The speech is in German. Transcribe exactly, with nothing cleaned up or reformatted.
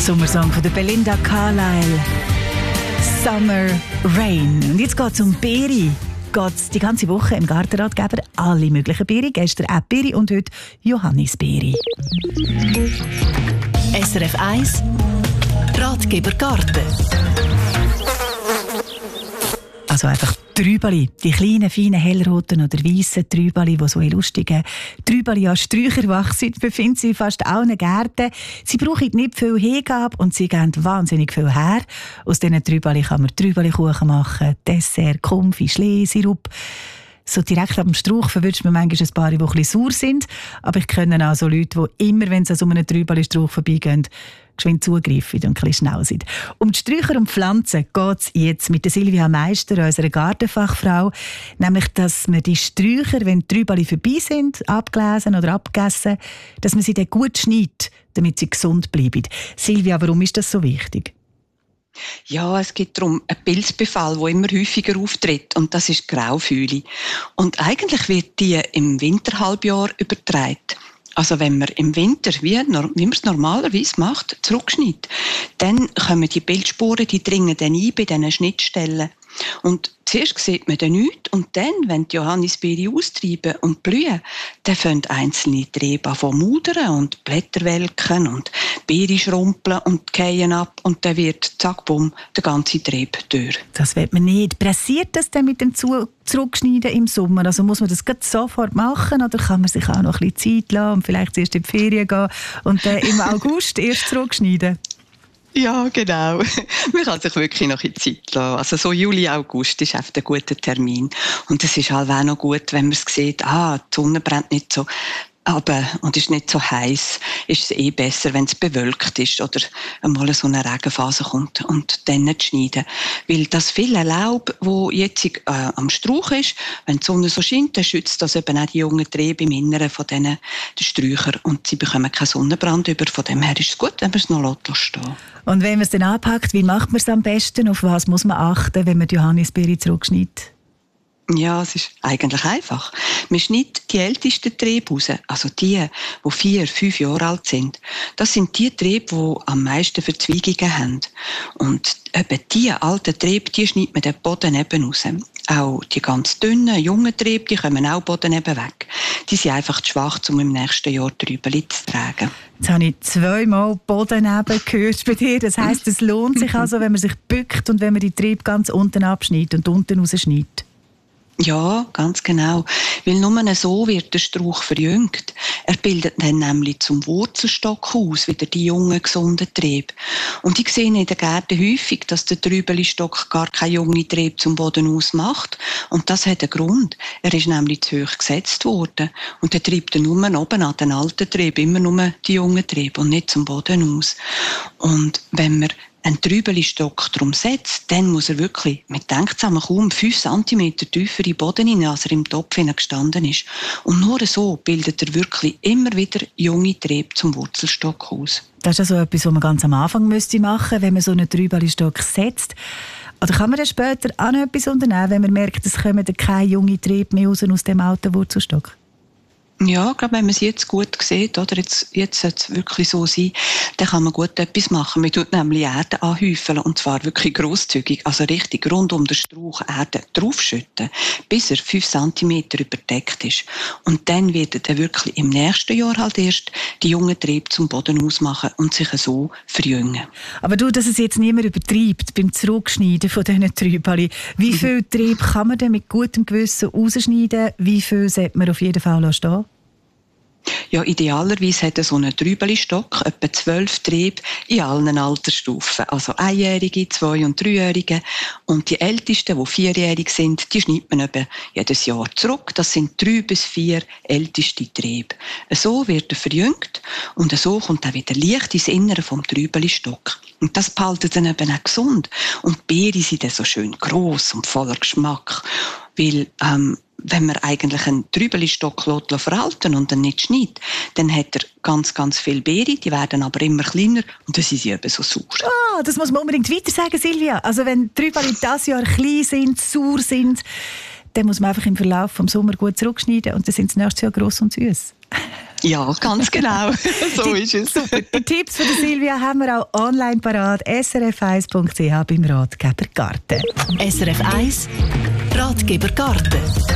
Sommersong von der Belinda Carlisle. Summer Rain. Und jetzt geht es um Beere. Geht's die ganze Woche im Gartenratgeber alle möglichen Beere. Gestern auch Beere und heute Johannisbeere. S R F eins Ratgeber Garten. Also einfach Trübeli, die kleinen, feinen, hellroten oder weißen Trübeli, die so in lustigen Trübeli an Sträuchern wachsen, befinden sich in fast allen Gärten. Sie brauchen nicht viel Hingabe und sie geben wahnsinnig viel her. Aus diesen Trübeli kann man Trübelikuchen machen, Dessert, Konfi, Schlee, Sirup. So direkt ab dem Strauch verwünscht man manchmal ein paar, die ein bisschen sauer sind. Aber ich kenne auch so Leute, die immer, wenn sie an so einem Trübeli-Strauch vorbeigehen, geschwind zugreifen und ein bisschen schnell sind. Um die Sträucher und Pflanzen geht es jetzt mit der Silvia Meister, unserer Gartenfachfrau. Nämlich, dass man die Sträucher, wenn die Trübeli vorbei sind, abgelesen oder abgegessen, dass man sie dann gut schneidet, damit sie gesund bleiben. Silvia, warum ist das so wichtig? Ja, es geht darum, einen Pilzbefall, der immer häufiger auftritt, und das ist die Graufühle. Und eigentlich wird die im Winterhalbjahr übertragen. Also wenn man im Winter, wie, wie man es normalerweise macht, zurückschneidet, dann kommen die Pilzsporen, die dringen dann ein bei diesen Schnittstellen. Und zuerst sieht man dann nichts, und dann, wenn die Johannisbeere austreiben und blühen, dann fangen einzelne Triebe an zu mudern und Blätter welken und Beere schrumpeln und fallen ab, und dann wird, zack, bumm, der ganze Trieb durch. Das will man nicht. Pressiert das denn mit dem Zu- Zurückschneiden im Sommer? Also muss man das gerade sofort machen, oder kann man sich auch noch ein bisschen Zeit lassen und vielleicht erst in die Ferien gehen und dann im August erst zurückschneiden? Ja, genau. Man kann sich wirklich noch in Zeit lassen. Also so Juli, August ist oft ein guter Termin. Und es ist halt auch noch gut, wenn man es sieht, ah, die Sonne brennt nicht so aber und ist nicht so heiß, ist es eh besser, wenn es bewölkt ist oder einmal so eine Regenphase kommt und dann nicht schneiden. Weil das viele Laub, das jetzt äh, am Strauch ist, wenn die Sonne so scheint, dann schützt das eben auch die jungen Triebe im Inneren von diesen den Sträuchern und sie bekommen keinen Sonnenbrand über. Von dem her ist es gut, wenn man es noch stehen lässt. Und wenn man es dann anpackt, wie macht man es am besten? Auf was muss man achten, wenn man die Johannisbeere zurückschneidet? Ja, es ist eigentlich einfach. Man schneidet die ältesten Triebe raus, also die, die vier, fünf Jahre alt sind. Das sind die Triebe, die am meisten Verzweigungen haben. Und eben diese alten Triebe, die schneidet man den Boden eben raus. Auch die ganz dünnen, jungen Triebe, die kommen auch Boden eben weg. Die sind einfach zu schwach, um im nächsten Jahr Trübeli zu tragen. Jetzt habe ich zweimal Boden eben gehört bei dir. Das heisst, es lohnt sich also, wenn man sich bückt und wenn man die Triebe ganz unten abschneidet und unten rausschneidet. Ja, ganz genau. Weil nur so wird der Strauch verjüngt. Er bildet dann nämlich zum Wurzelstock aus, wieder die jungen, gesunden Triebe. Und ich sehe in den Gärten häufig, dass der Trübelistock gar keine junge Triebe zum Boden ausmacht. Und das hat einen Grund. Er ist nämlich zu hoch gesetzt worden. Und er treibt dann nur oben an den alten Trieb, immer nur die jungen Triebe und nicht zum Boden aus. Und wenn man einen Trübelistock drum setzt, dann muss er wirklich, man denkt zusammen, kaum fünf Zentimeter tiefer in den Boden hinein, als er im Topf gestanden ist. Und nur so bildet er wirklich immer wieder junge Triebe zum Wurzelstock aus. Das ist also etwas, was man ganz am Anfang müsste machen, wenn man so einen Trübelistock setzt. Oder kann man dann später auch noch etwas unternehmen, wenn man merkt, es kommen keine jungen Triebe mehr raus aus dem alten Wurzelstock? Ja, ich glaube, wenn man es jetzt gut sieht, oder jetzt, jetzt sollte es wirklich so sein, dann kann man gut etwas machen. Man tut nämlich Erde anhäufeln, und zwar wirklich grosszügig, also richtig rund um den Strauch Erde draufschütten, bis er fünf Zentimeter überdeckt ist. Und dann wird er dann wirklich im nächsten Jahr halt erst die jungen Triebe zum Boden ausmachen und sich so verjüngen. Aber du, dass es jetzt niemand übertreibt beim Zurückschneiden von diesen Trübeli. Wie viel Triebe kann man denn mit gutem Gewissen rausschneiden? Wie viel sollte man auf jeden Fall stehen? Ja, idealerweise hat so ein Trübelistock etwa zwölf Triebe in allen Altersstufen. Also Einjährige, Zwei- und Dreijährige. Und die Ältesten, die vierjährig sind, die schneidet man eben jedes Jahr zurück. Das sind drei bis vier älteste Triebe. So wird er verjüngt und so kommt auch wieder Licht ins Innere vom Trübelistock. Und das behaltet dann eben auch gesund. Und die Beeren sind dann so schön gross und voller Geschmack. Weil, ähm, wenn man eigentlich einen Trübelistock verhalten und dann nicht schneidet, dann hat er ganz, ganz viele Beeren, die werden aber immer kleiner und dann sind sie eben so sauer. Ah, das muss man unbedingt weiter sagen, Silvia. Also wenn die Trübeli dieses Jahr klein sind, sauer sind, dann muss man einfach im Verlauf des Sommers gut zurückschneiden und dann sind sie nächstes Jahr gross und süß. Ja, ganz genau. So ist es. Super. Die Tipps von der Silvia haben wir auch online parat. S R F eins Punkt C H beim Ratgeber Garten. S R F eins Ratgeber Garten.